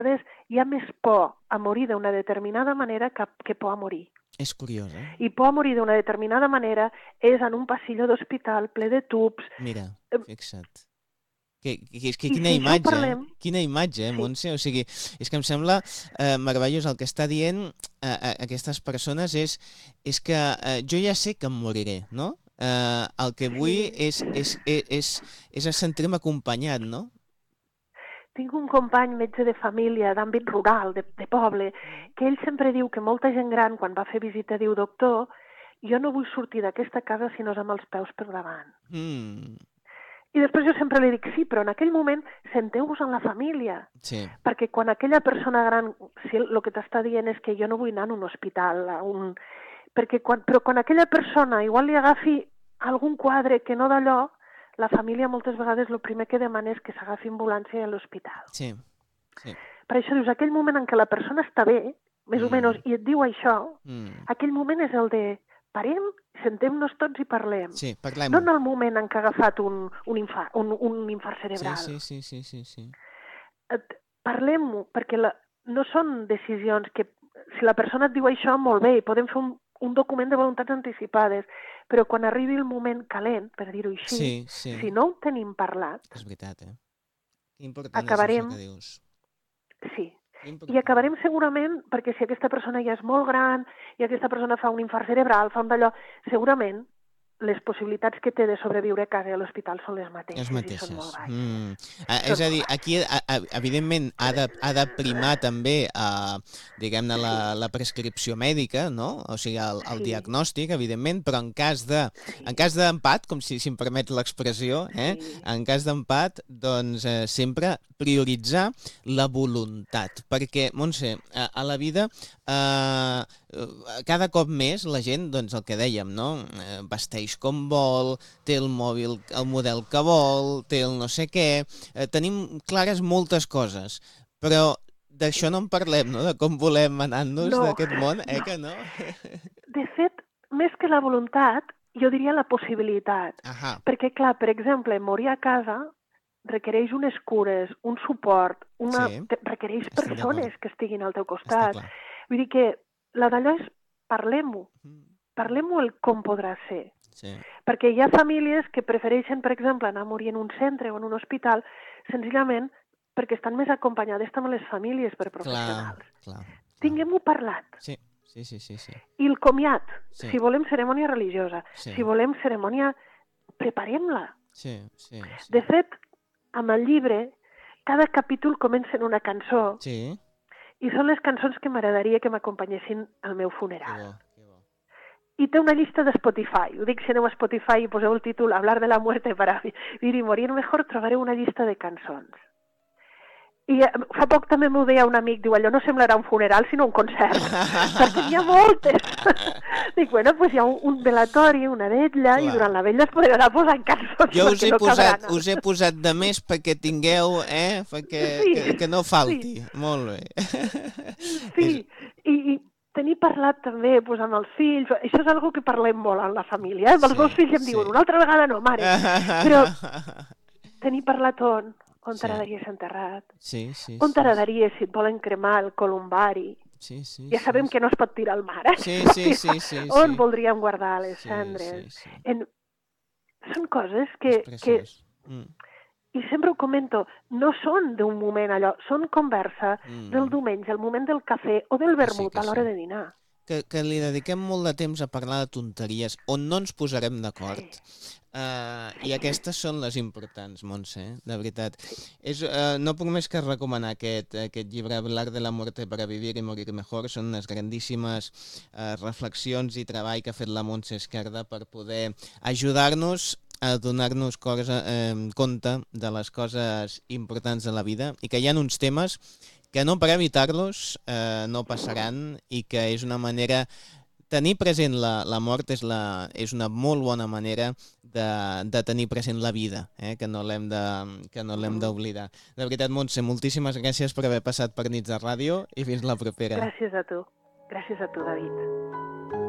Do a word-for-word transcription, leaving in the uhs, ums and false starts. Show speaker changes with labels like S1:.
S1: vegades hi ha més por a morir d'una determinada manera que, que por a morir.
S2: És curiós, eh?
S1: I por a morir d'una determinada manera és en un passillo d'hospital ple de tubs.
S2: Mira,
S1: Eh,
S2: fixa't. Que, que, que,
S1: I
S2: quina
S1: si això ho
S2: imatge,
S1: parlem...
S2: eh? Quina imatge, eh,
S1: Sí.
S2: Montse? O sigui, és que em sembla eh, meravellós el que està dient eh, a aquestes persones és, és que eh, jo ja sé que em moriré, no? Eh, el que vull
S1: Sí.
S2: és, és, és, és, és sentir-me acompanyat, no?
S1: Tinc un company metge de família, d'àmbit rural, de, de poble, que ell sempre diu que molta gent gran, quan va fer visita, diu, doctor, jo no vull sortir d'aquesta casa si no és amb els peus per davant.
S2: Mm.
S1: I després jo sempre li dic, sí, però en aquell moment senteu-vos en la família.
S2: Sí.
S1: Perquè quan aquella persona gran, si el que t'està dient és que jo no vull anar a un hospital, a un... Perquè quan, però quan aquella persona igual li agafi algun quadre que no d'allò, la família moltes vegades el primer que demana és que s'agafi ambulància a l'hospital.
S2: Sí, sí.
S1: Per això dius, aquell moment en què la persona està bé, més mm. o menys, i et diu això, mm. aquell moment és el de parem, sentem-nos tots i parlem.
S2: Sí, parlem.
S1: No en el moment en què ha agafat un, un, infart, un, un infart cerebral.
S2: Sí, sí, sí, sí, sí.
S1: Parlem-ho, perquè la, no són decisions que... Si la persona et diu això, molt bé, podem fer un, un document de voluntats anticipades, però quan arribi el moment calent, per dir-ho així,
S2: sí, sí.
S1: si no ho tenim parlat...
S2: És veritat, eh? Que important
S1: acabarem...
S2: és això que dius.
S1: Sí. I acabarem segurament, perquè si aquesta persona ja és molt gran i aquesta persona fa un infart cerebral, fa un d'allò, segurament les possibilitats que té de sobreviure a casa i a l'hospital són les mateixes,
S2: les mateixes.
S1: I són molt baixes.
S2: Mm. Ah,
S1: són
S2: és a dir, aquí a, a, evidentment ha de, ha de primar també uh, diguem-ne la, la prescripció mèdica, no? O sigui, el, el sí. diagnòstic, evidentment, però en cas de sí. en cas d'empat, com si, si em permet l'expressió, eh? Sí. en cas d'empat, doncs eh, sempre prioritzar la voluntat, perquè, Montse, a, a la vida eh, cada cop més la gent, doncs el que dèiem, no? Eh, vesteix com vol, té el mòbil, el model que vol, té el no sé què, eh, tenim clares moltes coses, però d'això no en parlem, no? De com volem anar-nos no, d'aquest món, eh no. que no?
S1: De fet, més que la voluntat, jo diria la possibilitat.
S2: Ahà.
S1: Perquè, clar, per exemple, morir a casa requereix unes cures, un suport, una...
S2: sí.
S1: requereix persones que estiguin al teu
S2: Està
S1: costat.
S2: clar.
S1: Vull dir que la d'allò és parlem-ho. Parlem-ho el com podrà ser.
S2: Sí. Perquè
S1: hi ha famílies que prefereixen, per exemple, anar a morir en un centre o en un hospital, senzillament perquè estan més acompanyades també les famílies per professionals.
S2: Clar, clar, clar.
S1: Tinguem-ho parlat.
S2: Sí, sí, sí, sí, sí.
S1: I el comiat,
S2: sí.
S1: si volem cerimònia religiosa,
S2: sí.
S1: si volem cerimònia, preparem-la.
S2: Sí, sí, sí.
S1: De fet, amb el llibre, cada capítol comença en una cançó
S2: sí.
S1: i són les cançons que m'agradaria que m'acompanyessin al meu funeral.
S2: Que bo.
S1: I té una llista de Spotify. Ho dic, si aneu a Spotify i poseu el títol Hablar de la muerte para vivir y morir mejor, trobareu una llista de cançons. I fa poc també m'ho deia un amic, diu, allò no semblarà un funeral, sinó un concert, perquè n'hi ha moltes. Dic, bueno, doncs hi ha un, un velatori, una vetlla, clar. I durant la vetlla es podrà anar posant cançons.
S2: Jo us he,
S1: no
S2: posat, us he posat de més perquè tingueu, eh, perquè, sí, que, que no falti. Sí. Molt bé.
S1: Sí, i... i tenir parlat també doncs, amb els fills, això és una cosa que parlem molt en la família, eh? Els sí, meus fills em sí. diuen, una altra vegada no, mare, però tenir parlat on, on sí. t'agradaria ser enterrat,
S2: sí, sí,
S1: on t'agradaria
S2: sí.
S1: si et volen cremar el columbari,
S2: sí, sí,
S1: ja sabem
S2: sí,
S1: que no es pot tirar al mar, eh?
S2: sí, sí, sí, sí,
S1: on
S2: sí.
S1: voldríem guardar les
S2: sí,
S1: cendres.
S2: Sí, sí.
S1: En... Són coses que... que... Mm. I sempre ho comento, no són d'un moment allò, són conversa mm. del diumenge, el moment del cafè o del vermut sí, a l'hora sí. de dinar.
S2: Que, que li dediquem molt de temps a parlar de tonteries on no ens posarem d'acord. Sí. Uh, I aquestes són les importants, Montse, de veritat. És, uh, no puc més que recomanar aquest, aquest llibre, Hablar de la muerte para vivir y morir mejor. Són unes grandíssimes uh, reflexions i treball que ha fet la Montse Esquerda per poder ajudar-nos a donar-nos eh, compte de les coses importants de la vida i que hi ha uns temes que no per evitar-los eh, no passaran i que és una manera... Tenir present la, la mort és, la, és una molt bona manera de, de tenir present la vida, eh? que no l'hem de, que no l'hem d'oblidar. De veritat, Montse, moltíssimes gràcies per haver passat per Nits de Ràdio i fins la propera.
S1: Gràcies a tu. Gràcies a tu, David.